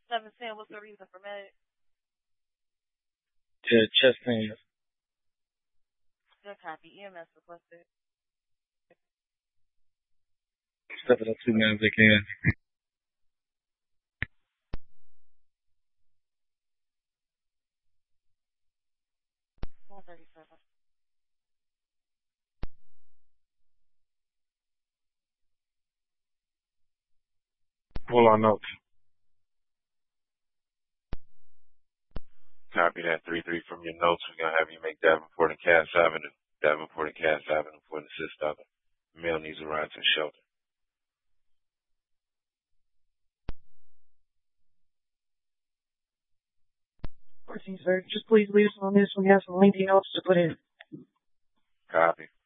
710, what's the reason for med? Yeah, chest pain. Good copy. EMS requested. Step it up 2 minutes if they can. Pull our notes. Copy that 3-3 from your notes. We're going to have you make Davenport and Cass Avenue. Davenport and Cass Avenue for an assist other. Male needs a ride to shelter. Sir, just please leave us on this. We have some lengthy notes to put in. Copy.